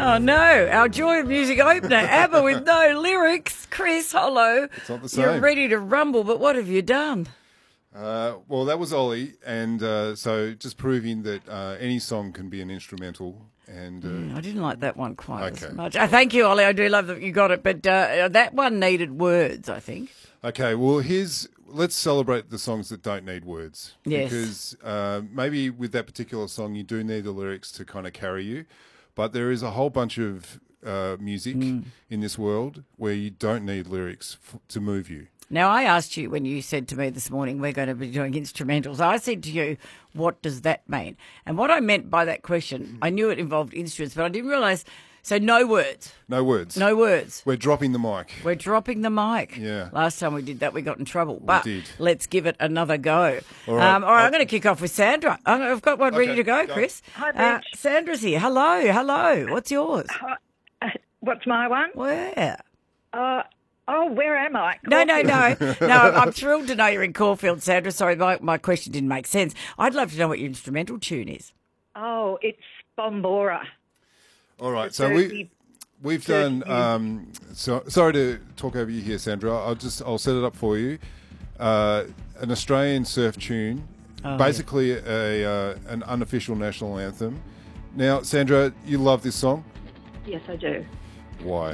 Oh, no. Our Joy of Music opener, ABBA with no lyrics. Chris, hello. It's not the same. You're ready to rumble, but what have you done? Well, that was Ollie, and so just proving that any song can be an instrumental. And I didn't like that one quite Okay. as much. Thank you, Ollie. I do love that you got it, but that one needed words, I think. okay, well, let's celebrate the songs that don't need words. Yes. Because maybe with that particular song, you do need the lyrics to kind of carry you, but there is a whole bunch of music in this world where you don't need lyrics to move you. Now, I asked you when you said to me this morning, we're going to be doing instrumentals. I said to you, what does that mean? And what I meant by that question, I knew it involved instruments, but I didn't realise. So no words. No words. No words. We're dropping the mic. We're dropping the mic. Yeah. Last time we did that, we got in trouble. But did. let's give it another go. All right. I'm going to kick off with Sandra. I've got one ready Okay, to go, go. Chris. Hi, Mitch. Sandra's here. Hello. What's yours? What's my one? Where? Where am I? No. No, I'm thrilled to know you're in Caulfield, Sandra. Sorry, my question didn't make sense. I'd love to know what your instrumental tune is. Oh, it's Bombora. All right, It's so Turkey. we've done. Sorry to talk over you here, Sandra. I'll set it up for you. An Australian surf tune, basically an unofficial national anthem. Now, Sandra, you love this song. Yes, I do. Why?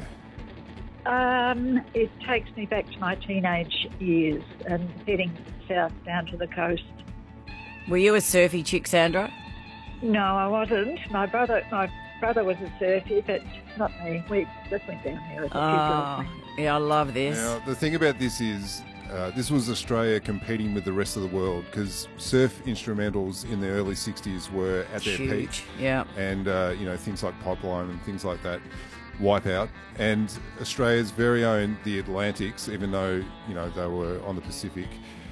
It takes me back to my teenage years and heading south down to the coast. Were you a surfy chick, Sandra? No, I wasn't. My brother was a surfer, but not me. We just went down there as a few Oh, girls. yeah, I love this. Now, the thing about this is, this was Australia competing with the rest of the world because surf instrumentals in the early 60s were at their Huge. peak. Yeah. And, things like Pipeline and things like that, Wipeout. And Australia's very own, the Atlantics, even though, they were on the Pacific,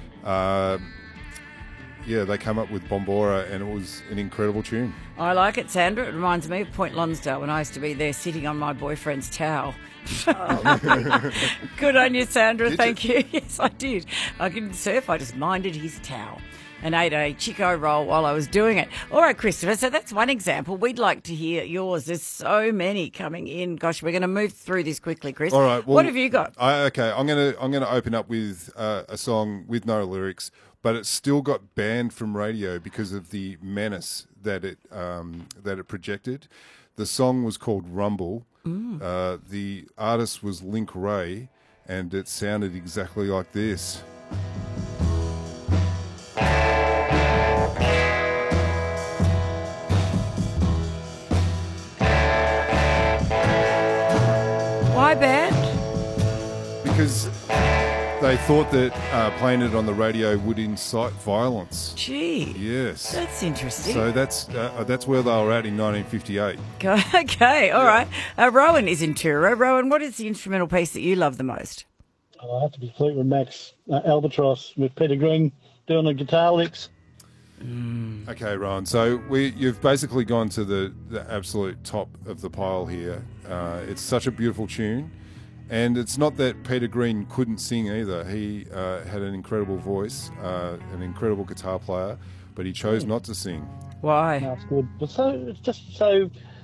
they come up with Bombora, and it was an incredible tune. I like it, Sandra. It reminds me of Point Lonsdale when I used to be there sitting on my boyfriend's towel. Good on you, Sandra. Did Thank you. Yes, I did. I couldn't surf. I just minded his towel and ate a Chico roll while I was doing it. All right, Christopher, so that's one example. We'd like to hear yours. There's so many coming in. Gosh, we're going to move through this quickly, Chris. All right. Well, what have you got? I'm gonna open up with a song with no lyrics, but it still got banned from radio because of the menace that it projected. The song was called Rumble. The artist was Link Ray, and it sounded exactly like this. Why banned? Because they thought that playing it on the radio would incite violence. Gee. Yes. That's interesting. So that's where they were at in 1958. Okay, all right. Rowan is in Truro. Rowan, what is the instrumental piece that you love the most? I have to be Fleetwood Mac's Albatross with Peter Green doing the guitar licks. Okay, Rowan. So you've basically gone to the absolute top of the pile here. It's such a beautiful tune. And it's not that Peter Green couldn't sing either. He had an incredible voice, an incredible guitar player, but he chose not to sing. Why? That's good. But it's just so